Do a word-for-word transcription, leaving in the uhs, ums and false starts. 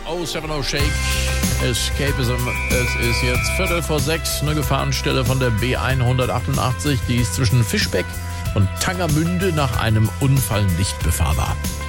Oh, Serrano Shake, Escapism. Es ist jetzt Viertel vor sechs, eine Gefahrenstelle von der B hundertachtundachtzig, die ist zwischen Fischbeck und Tangermünde nach einem Unfall nicht befahrbar.